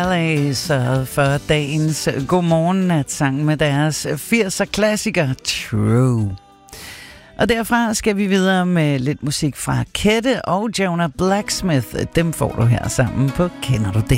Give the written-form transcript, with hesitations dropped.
Ballet sørgede for dagens godmorgen-natsang med deres 80'er klassiker True. Og derfra skal vi videre med lidt musik fra Kette og Jonah Blacksmith. Dem får du her sammen på Kender du det?